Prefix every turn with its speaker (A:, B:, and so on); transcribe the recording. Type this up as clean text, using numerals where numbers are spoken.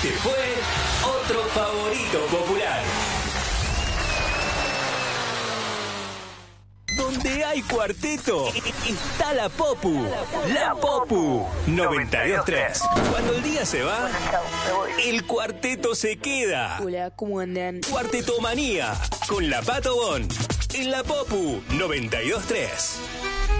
A: Este fue otro favorito popular. Donde hay cuarteto, está la Popu. La Popu 92.3. Cuando el día se va, el cuarteto se queda.
B: Hola, ¿cómo andan?
A: Cuartetomanía con la Pato Bon en la Popu 92.3.